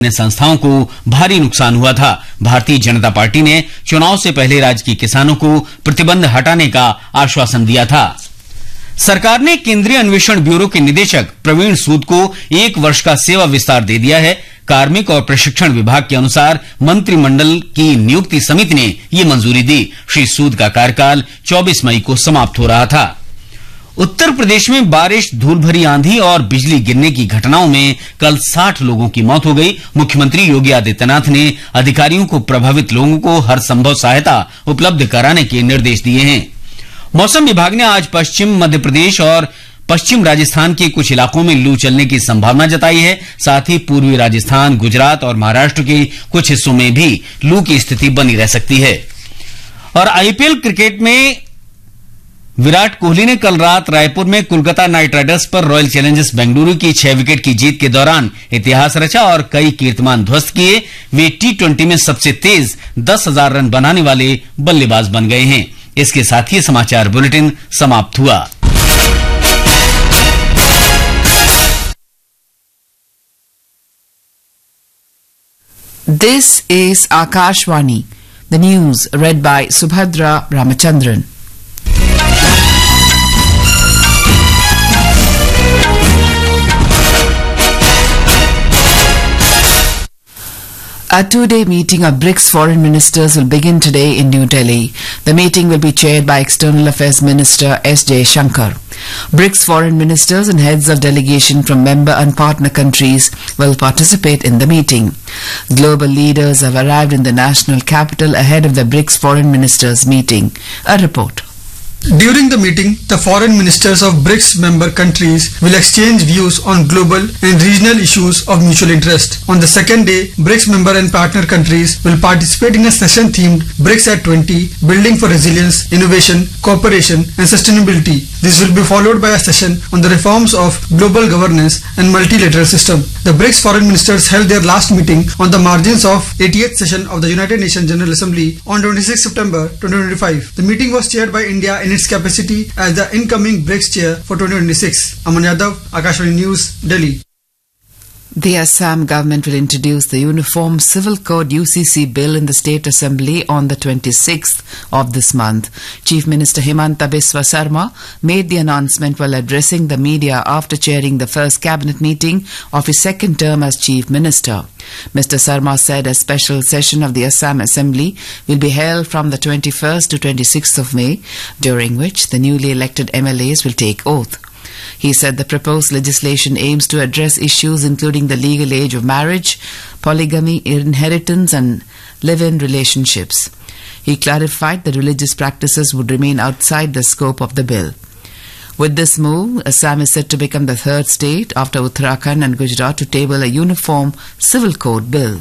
संस्थाओं को भारी नुकसान हुआ था। भारतीय जनता पार्टी ने चुनाव से पहले राज्य के किसानों को प्रतिबंध हटाने का आश्वासन दिया था। सरकार ने केंद्रीय अन्वेषण ब्यूरो के निदेशक प्रवीण सूद को 1 वर्ष का सेवा विस्तार दे दिया है। कार्मिक और प्रशिक्षण विभाग के अनुसार मंत्रिमंडल की नियुक्ति समिति ने ये मंजूरी दी। श्री सूद का कार्यकाल 24 मई को समाप्त हो रहा था। उत्तर प्रदेश में बारिश, धूल भरी आंधी और बिजली गिरने की घटनाओं में कल 60 लोगों की मौत हो गई। मुख्यमंत्री योगी आदित्यनाथ ने अधिकारियों को प्रभावित लोगों को हर संभव सहायता उपलब्ध कराने के निर्देश दिए हैं। मौसम विभाग ने आज पश्चिम मध्य प्रदेश और पश्चिम राजस्थान के कुछ इलाकों में लू चलने की संभावना जताई है। साथ ही पूर्वी राजस्थान, गुजरात और महाराष्ट्र के कुछ हिस्सों में भी लू की स्थिति बनी रह सकती है। और आईपीएल क्रिकेट में विराट कोहली ने कल रात रायपुर में कोलकाता नाइट राइडर्स पर रॉयल चैलेंजर्स बेंगलुरु की 6 विकेट की जीत के दौरान इतिहास रचा और कई कीर्तिमान ध्वस्त किए। वे टी20 में सबसे तेज 10,000 रन बनाने वाले बल्लेबाज बन गए हैं। इसके साथ ही समाचार बुलेटिन समाप्त हुआ। This is Akashvani. The news read by Subhadra Ramachandran. A two-day meeting of BRICS foreign ministers will begin today in New Delhi. The meeting will be chaired by External Affairs Minister S. Jaishankar. BRICS foreign ministers and heads of delegation from member and partner countries will participate in the meeting. Global leaders have arrived in the national capital ahead of the BRICS foreign ministers meeting. A report. During the meeting, the foreign ministers of BRICS member countries will exchange views on global and regional issues of mutual interest. On the second day, BRICS member and partner countries will participate in a session themed BRICS at 20, Building for Resilience, Innovation, Cooperation and Sustainability. This will be followed by a session on the reforms of global governance and multilateral system. The BRICS foreign ministers held their last meeting on the margins of 88th session of the United Nations General Assembly on 26 September 2025. The meeting was chaired by India in its capacity as the incoming BRICS chair for 2026. Aman Yadav, Akashvani News, Delhi. The Assam government will introduce the Uniform Civil Code UCC bill in the State Assembly on the 26th of this month. Chief Minister Himanta Biswa Sarma made the announcement while addressing the media after chairing the first cabinet meeting of his second term as Chief Minister. Mr. Sarma said a special session of the Assam Assembly will be held from the 21st to 26th of May, during which the newly elected MLAs will take oath. He said the proposed legislation aims to address issues including the legal age of marriage, polygamy, inheritance and live-in relationships. He clarified that religious practices would remain outside the scope of the bill. With this move, Assam is set to become the third state after Uttarakhand and Gujarat to table a uniform civil code bill.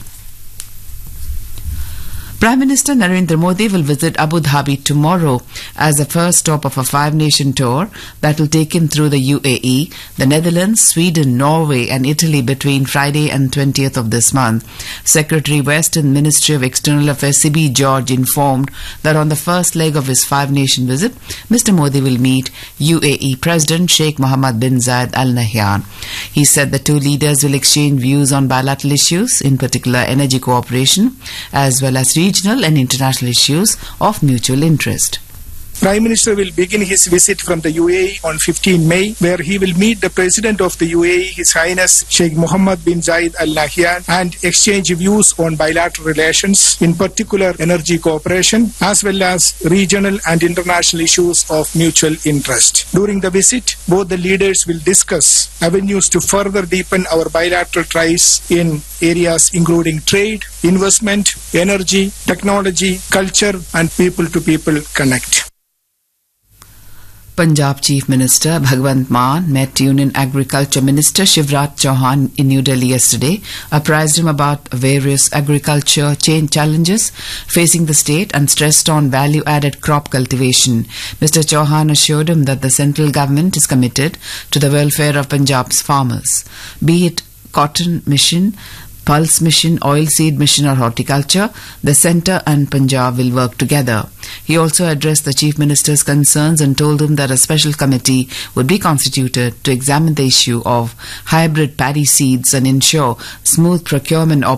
Prime Minister Narendra Modi will visit Abu Dhabi tomorrow as the first stop of a 5-nation tour that will take him through the UAE, the Netherlands, Sweden, Norway and Italy between Friday and 20th of this month. Secretary West in Ministry of External Affairs C.B. George informed that on the first leg of his 5-nation visit, Mr. Modi will meet UAE President Sheikh Mohammed bin Zayed Al Nahyan. He said the two leaders will exchange views on bilateral issues, in particular energy cooperation, as well as regional and international issues of mutual interest. Prime Minister will begin his visit from the UAE on 15 May, where he will meet the President of the UAE, His Highness Sheikh Mohammed bin Zayed Al Nahyan, and exchange views on bilateral relations, in particular energy cooperation, as well as regional and international issues of mutual interest. During the visit, both the leaders will discuss avenues to further deepen our bilateral ties in areas including trade, investment, energy, technology, culture, and people-to-people connect. Punjab Chief Minister Bhagwant Mann met Union Agriculture Minister Shivraj Chauhan in New Delhi yesterday, apprised him about various agriculture chain challenges facing the state and stressed on value-added crop cultivation. Mr. Chauhan assured him that the central government is committed to the welfare of Punjab's farmers, be it cotton mission, pulse mission, oilseed mission or horticulture. The centre and Punjab will work together. He also addressed the Chief Minister's concerns and told him that a special committee would be constituted to examine the issue of hybrid paddy seeds and ensure smooth procurement